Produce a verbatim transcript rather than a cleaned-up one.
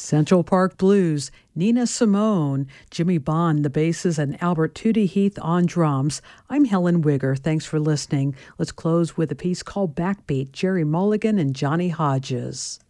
Central Park Blues, Nina Simone, Jimmy Bond, the basses, and Albert Tootie Heath on drums. I'm Helen Wigger. Thanks for listening. Let's close with a piece called Backbeat, Jerry Mulligan and Johnny Hodges.